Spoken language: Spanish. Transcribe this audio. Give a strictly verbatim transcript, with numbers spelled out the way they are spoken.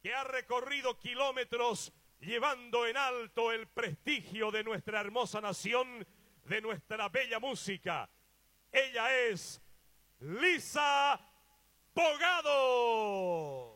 que ha recorrido kilómetros llevando en alto el prestigio de nuestra hermosa nación, de nuestra bella música. Ella es Lisa Bogado.